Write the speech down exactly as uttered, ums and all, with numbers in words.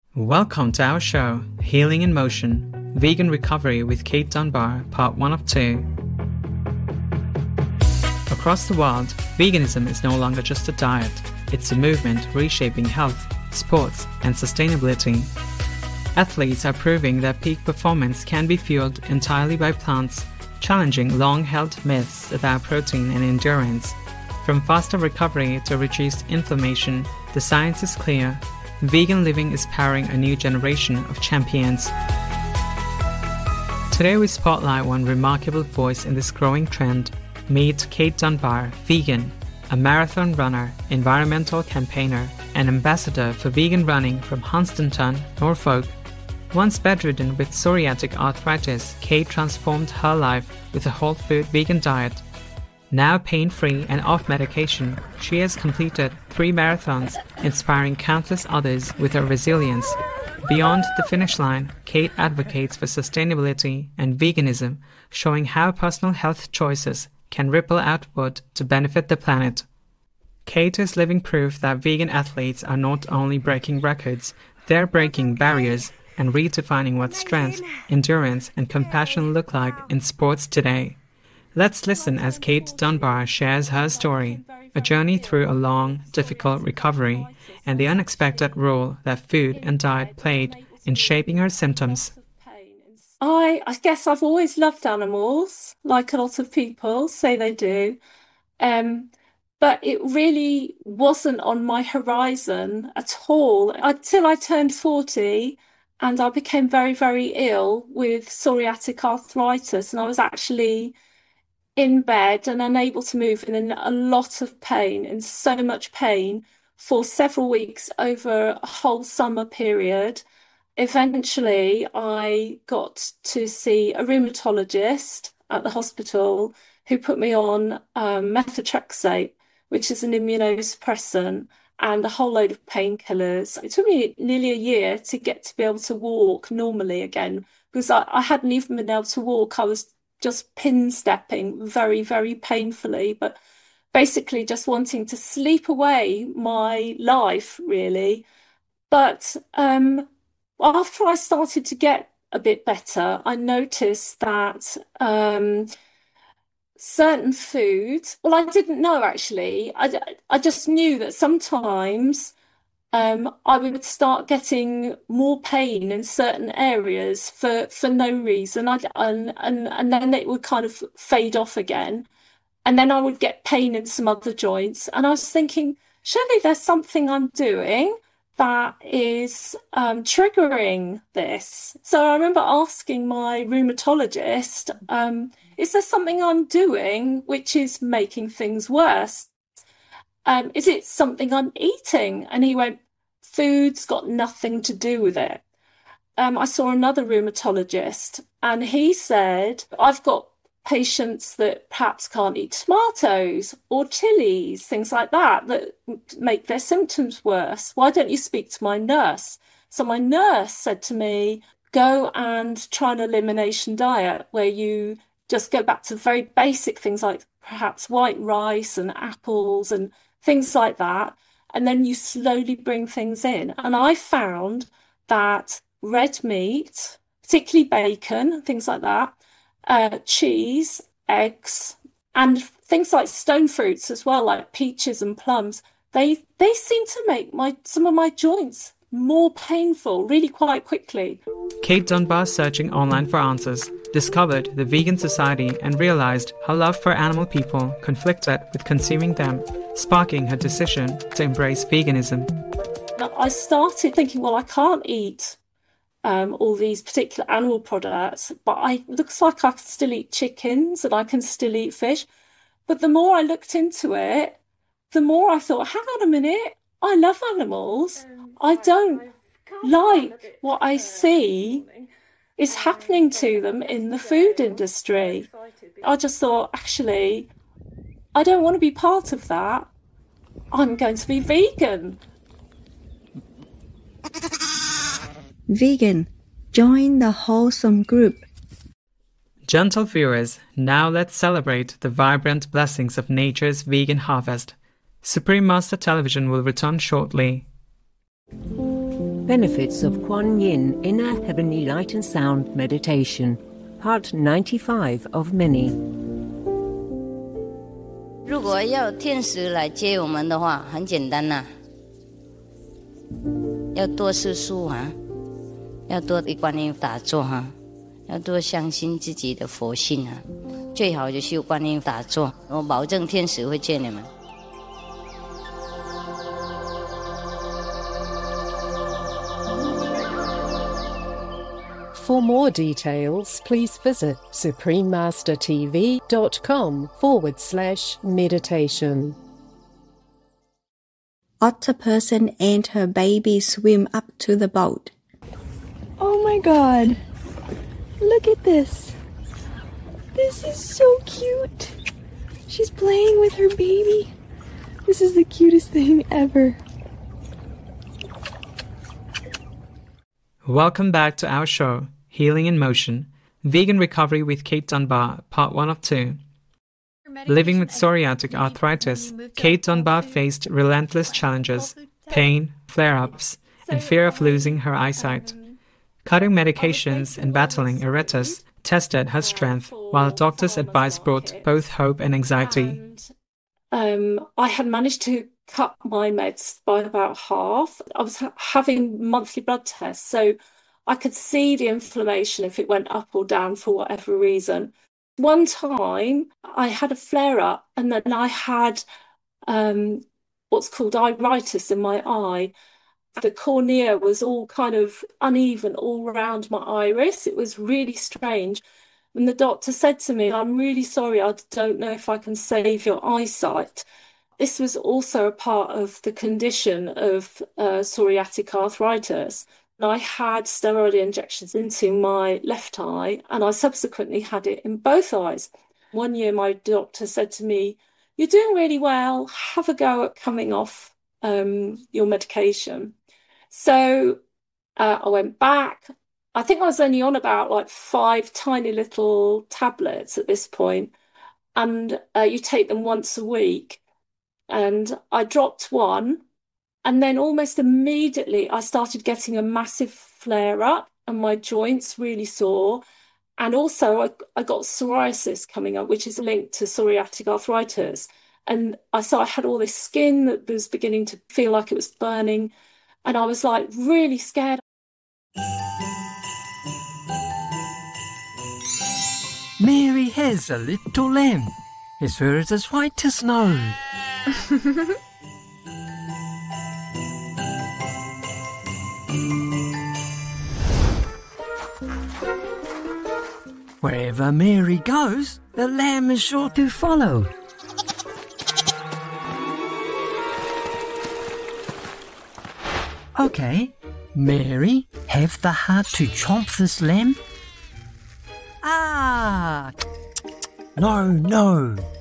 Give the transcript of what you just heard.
Welcome to our show, Healing in Motion, Vegan Recovery with Kate Dunbar, part one of two. Across the world, veganism is no longer just a diet. It's a movement reshaping health, sports, and sustainability. Athletes are proving that peak performance can be fueled entirely by plants, challenging long-held myths about protein and endurance. From faster recovery to reduced inflammation, the science is clear. Vegan living is powering a new generation of champions. Today we spotlight one remarkable voice in this growing trend. Meet Kate Dunbar, vegan, a marathon runner, environmental campaigner, and ambassador for vegan running from Hunstanton, Norfolk. Once bedridden with psoriatic arthritis, Kate transformed her life with a whole food vegan diet. Now pain-free and off medication, she has completed three marathons, inspiring countless others with her resilience. Beyond the finish line, Kate advocates for sustainability and veganism, showing how personal health choices can ripple outward to benefit the planet. Kate is living proof that vegan athletes are not only breaking records, they're breaking barriers and redefining what strength, endurance, and compassion look like in sports today. Let's listen as Kate Dunbar shares her story, a journey through a long, difficult recovery, and the unexpected role that food and diet played in shaping her symptoms. I, I guess I've always loved animals, like a lot of people say they do, um, but it really wasn't on my horizon at all until I turned forty and I became very, very ill with psoriatic arthritis, and I was actually in bed and unable to move and in a lot of pain, in so much pain for several weeks over a whole summer period. Eventually, I got to see a rheumatologist at the hospital who put me on um, methotrexate, which is an immunosuppressant, and a whole load of painkillers. It took me nearly a year to get to be able to walk normally again, because I, I hadn't even been able to walk. I was just pin stepping very, very painfully, but basically just wanting to sleep away my life, really. But um, after I started to get a bit better, I noticed that um, certain foods, well, I didn't know actually. I, I just knew that sometimes Um, I would start getting more pain in certain areas for, for no reason. I, and, and, and then it would kind of fade off again. And then I would get pain in some other joints. And I was thinking, surely there's something I'm doing that is um, triggering this. So I remember asking my rheumatologist, um, is there something I'm doing which is making things worse? Um, is it something I'm eating? And he went, food's got nothing to do with it. Um, I saw another rheumatologist and he said, I've got patients that perhaps can't eat tomatoes or chilies, things like that, that make their symptoms worse. Why don't you speak to my nurse? So my nurse said to me, go and try an elimination diet where you just go back to very basic things like perhaps white rice and apples and things like that, and then you slowly bring things in. And I found that red meat, particularly bacon, things like that, uh, cheese, eggs, and things like stone fruits as well, like peaches and plums, they they seem to make my some of my joints more painful really quite quickly. Kate Dunbar, searching online for answers, discovered the Vegan Society and realized her love for animal people conflicted with consuming them, sparking her decision to embrace veganism. I started thinking, well, I can't eat um, all these particular animal products, but I, it looks like I can still eat chickens and I can still eat fish. But the more I looked into it, the more I thought, hang on a minute, I love animals. I don't like what I see is happening to them in the food industry. I just thought, actually, I don't want to be part of that. I'm going to be vegan. Vegan. Join the wholesome group. Gentle viewers, now let's celebrate the vibrant blessings of nature's vegan harvest. Supreme Master Television will return shortly. Benefits of Kuan Yin Inner Heavenly Light and Sound Meditation, Part ninety-five of many. 如果要天使来接我们的话，很简单呐、啊，要多吃素啊，要多给观音打坐哈、啊，要多相信自己的佛性啊，最好就修观音打坐，我保证天使会接你们。 For more details, please visit suprememastertv.com forward slash meditation. Octoperson and her baby swim up to the boat. Oh my god! Look at this! This is so cute! She's playing with her baby. This is the cutest thing ever. Welcome back to our show, Healing in Motion, Vegan Recovery with Kate Dunbar, Part one of two. Living with psoriatic arthritis, Kate Dunbar faced relentless challenges, pain, flare-ups, and fear of losing her eyesight. Cutting medications and battling iritis tested her strength, while doctors' advice brought both hope and anxiety. And, um, I had managed to cut my meds by about half. I was ha- having monthly blood tests, so I could see the inflammation if it went up or down for whatever reason. One time I had a flare-up and then I had um, what's called iritis in my eye. The cornea was all kind of uneven all around my iris. It was really strange. And the doctor said to me, "I'm really sorry, I don't know if I can save your eyesight." This was also a part of the condition of uh, psoriatic arthritis. I had steroid injections into my left eye, and I subsequently had it in both eyes. One year, my doctor said to me, "You're doing really well. Have a go at coming off um, your medication." So uh, I went back. I think I was only on about like five tiny little tablets at this point, and uh, you take them once a week. And I dropped one, and then almost immediately I started getting a massive flare up and my joints really sore. And also I, I got psoriasis coming up, which is linked to psoriatic arthritis. And I saw I had all this skin that was beginning to feel like it was burning. And I was like really scared. Mary has a little lamb. His fur is as white as snow. Wherever Mary goes, the lamb is sure to follow. Okay, Mary, have the heart to chomp this lamb. Ah! No, no.